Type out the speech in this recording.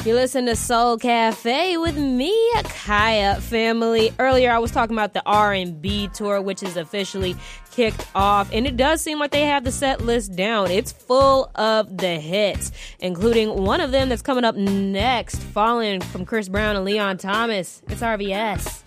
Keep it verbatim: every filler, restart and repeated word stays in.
You listen to Soul Cafe with me, Kaya family. Earlier, I was talking about the R and B tour, which is officially kicked off, and it does seem like they have the set list down. It's full of the hits, including one of them that's coming up next, Falling from Chris Brown and Leon Thomas. It's R V S.